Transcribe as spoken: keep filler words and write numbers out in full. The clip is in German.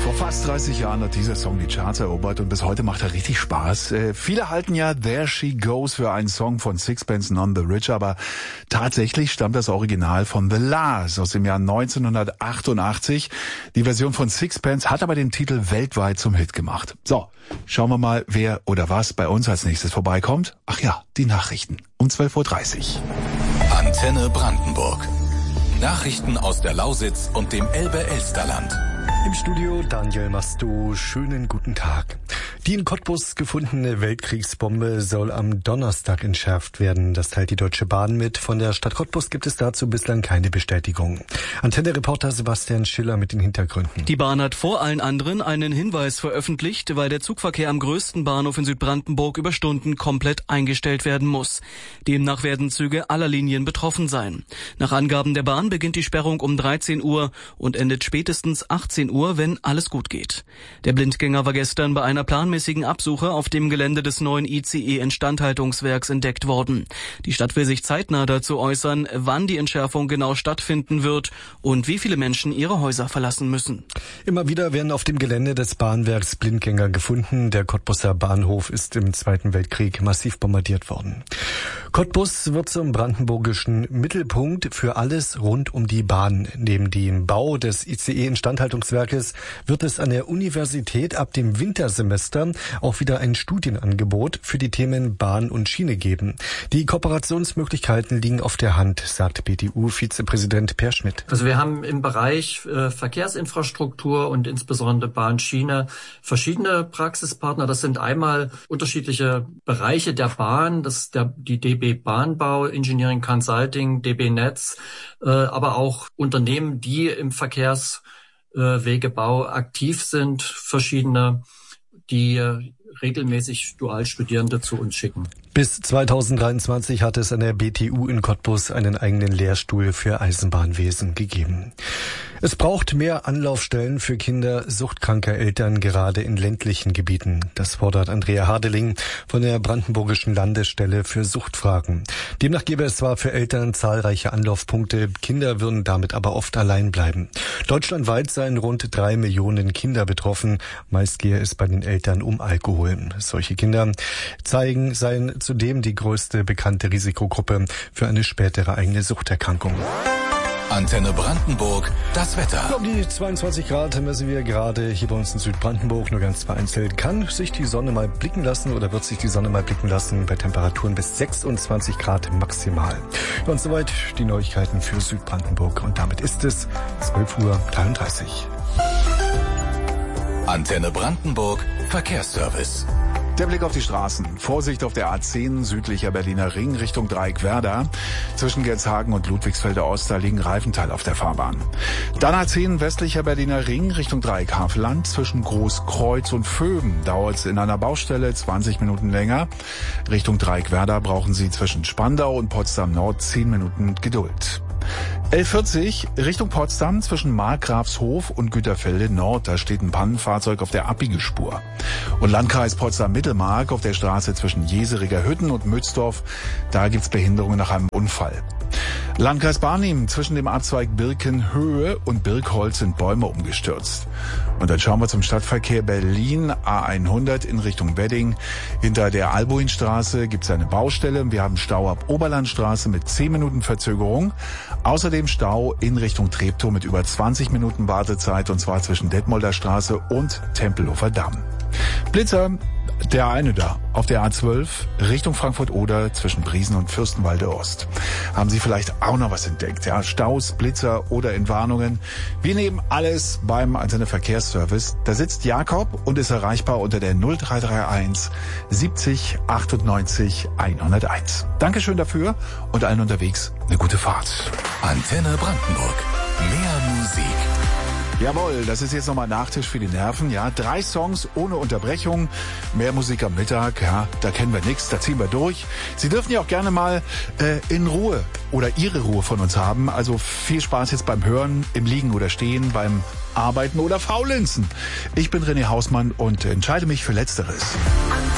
Vor fast dreißig Jahren hat dieser Song die Charts erobert und bis heute macht er richtig Spaß. Äh, viele halten ja There She Goes für einen Song von Sixpence None the Richer, aber tatsächlich stammt das Original von The La's aus dem Jahr neunzehnhundertachtundachtzig. Die Version von Sixpence hat aber den Titel weltweit zum Hit gemacht. So, schauen wir mal, wer oder was bei uns als nächstes vorbeikommt. Ach ja, die Nachrichten um zwölf Uhr dreißig. Antenne Brandenburg. Nachrichten aus der Lausitz und dem Elbe-Elsterland. Im Studio Daniel Masto, schönen guten Tag. Die in Cottbus gefundene Weltkriegsbombe soll am Donnerstag entschärft werden. Das teilt die Deutsche Bahn mit. Von der Stadt Cottbus gibt es dazu bislang keine Bestätigung. Antenne-Reporter Sebastian Schiller mit den Hintergründen. Die Bahn hat vor allen anderen einen Hinweis veröffentlicht, weil der Zugverkehr am größten Bahnhof in Südbrandenburg über Stunden komplett eingestellt werden muss. Demnach werden Züge aller Linien betroffen sein. Nach Angaben der Bahn beginnt die Sperrung um dreizehn Uhr und endet spätestens achtzehn Uhr, wenn alles gut geht. Der Blindgänger war gestern bei einer planmäßigen Absuche auf dem Gelände des neuen I C E-Instandhaltungswerks entdeckt worden. Die Stadt will sich zeitnah dazu äußern, wann die Entschärfung genau stattfinden wird und wie viele Menschen ihre Häuser verlassen müssen. Immer wieder werden auf dem Gelände des Bahnwerks Blindgänger gefunden. Der Cottbuser Bahnhof ist im Zweiten Weltkrieg massiv bombardiert worden. Cottbus wird zum brandenburgischen Mittelpunkt für alles rund um die Bahn. Neben dem Bau des I C E-Instandhaltungswerkes wird es an der Universität ab dem Wintersemester auch wieder ein Studienangebot für die Themen Bahn und Schiene geben. Die Kooperationsmöglichkeiten liegen auf der Hand, sagt B D U-Vizepräsident Per Schmidt. Also wir haben im Bereich äh, Verkehrsinfrastruktur und insbesondere Bahn-Schiene verschiedene Praxispartner. Das sind einmal unterschiedliche Bereiche der Bahn, das ist der, die D B Bahnbau, Engineering Consulting, D B Netz, äh, aber auch Unternehmen, die im Verkehrs Wegebau aktiv sind, verschiedene, die regelmäßig Dualstudierende zu uns schicken. Bis zweitausenddreiundzwanzig hat es an der B T U in Cottbus einen eigenen Lehrstuhl für Eisenbahnwesen gegeben. Es braucht mehr Anlaufstellen für Kinder suchtkranker Eltern, gerade in ländlichen Gebieten. Das fordert Andrea Hardeling von der Brandenburgischen Landesstelle für Suchtfragen. Demnach gäbe es zwar für Eltern zahlreiche Anlaufpunkte, Kinder würden damit aber oft allein bleiben. Deutschlandweit seien rund drei Millionen Kinder betroffen. Meist gehe es bei den Eltern um Alkohol. Solche Kinder zeigen, seien zudem die größte bekannte Risikogruppe für eine spätere eigene Suchterkrankung. Antenne Brandenburg, das Wetter. Um die zweiundzwanzig Grad messen wir gerade hier bei uns in Südbrandenburg, nur ganz vereinzelt. Kann sich die Sonne mal blicken lassen oder wird sich die Sonne mal blicken lassen bei Temperaturen bis sechsundzwanzig Grad maximal. Und soweit die Neuigkeiten für Südbrandenburg. Und damit ist es zwölf Uhr dreiunddreißig. Antenne Brandenburg, Verkehrsservice. Der Blick auf die Straßen. Vorsicht auf der A zehn südlicher Berliner Ring Richtung Dreieck-Werder. Zwischen Gelshagen und Ludwigsfelder Ost, da liegen Reifenteile auf der Fahrbahn. Dann A zehn westlicher Berliner Ring Richtung Dreieck-Havelland. Zwischen Großkreuz und Vöben dauert es in einer Baustelle zwanzig Minuten länger. Richtung Dreieck-Werder brauchen Sie zwischen Spandau und Potsdam Nord zehn Minuten Geduld. L vierzig Richtung Potsdam zwischen Markgrafshof und Güterfelde Nord. Da steht ein Pannenfahrzeug auf der Abbiegespur. Und Landkreis Potsdam-Mittelmark auf der Straße zwischen Jeseriger Hütten und Mützdorf. Da gibt's Behinderungen nach einem Unfall. Landkreis Barnim zwischen dem Abzweig Birkenhöhe und Birkholz sind Bäume umgestürzt. Und dann schauen wir zum Stadtverkehr Berlin A hundert in Richtung Wedding. Hinter der Albuinstraße gibt es eine Baustelle. Wir haben Stau ab Oberlandstraße mit zehn Minuten Verzögerung. Außerdem Stau in Richtung Treptow mit über zwanzig Minuten Wartezeit, und zwar zwischen Detmolder Straße und Tempelhofer Damm. Blitzer, der eine da, auf der A zwölf Richtung Frankfurt-Oder zwischen Briesen und Fürstenwalde Ost. Haben Sie vielleicht auch noch was entdeckt? Ja, Staus, Blitzer oder Entwarnungen. Wir nehmen alles beim Antenne Verkehrsservice. Da sitzt Jakob und ist erreichbar unter der null drei drei eins siebzig achtundneunzig hunderteins. Dankeschön dafür und allen unterwegs eine gute Fahrt. Antenne Brandenburg. Mehr Musik. Jawohl, das ist jetzt nochmal Nachtisch für die Nerven, ja. Drei Songs ohne Unterbrechung, mehr Musik am Mittag, ja, da kennen wir nichts, da ziehen wir durch. Sie dürfen ja auch gerne mal äh, in Ruhe oder Ihre Ruhe von uns haben. Also viel Spaß jetzt beim Hören, im Liegen oder Stehen, beim Arbeiten oder Faulenzen. Ich bin René Hausmann und entscheide mich für Letzteres.